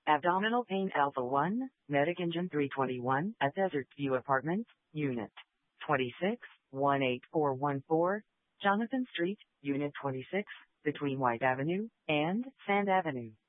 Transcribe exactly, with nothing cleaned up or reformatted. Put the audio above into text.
Abdominal pain Alpha one, Medic Engine three twenty-one at Desert View Apartments, Unit twenty-six, one eight four one four, Jonathan Street, Unit twenty-six, between White Avenue and Sand Avenue.